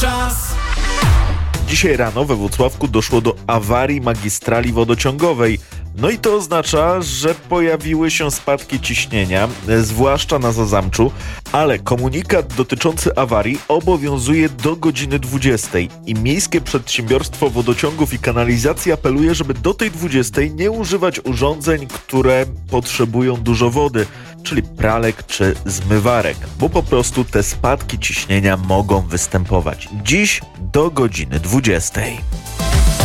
czas. Dzisiaj rano we Włocławku doszło do awarii magistrali wodociągowej. No i to oznacza, że pojawiły się spadki ciśnienia, zwłaszcza na Zazamczu, ale komunikat dotyczący awarii obowiązuje do godziny 20 i Miejskie Przedsiębiorstwo Wodociągów i Kanalizacji apeluje, żeby do tej 20 nie używać urządzeń, które potrzebują dużo wody, czyli pralek czy zmywarek, bo po prostu te spadki ciśnienia mogą występować. Dziś do godziny 20.